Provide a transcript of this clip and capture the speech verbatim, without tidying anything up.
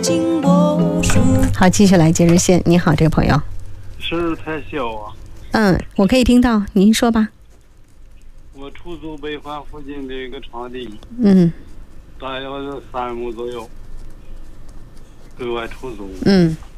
好，继续来接热线。你好，这个朋友。 声儿太小啊。 嗯，我可以听到，您说吧。 我出租北环附近的一个场地， 嗯， 大约是三亩左右，对外出租。 嗯。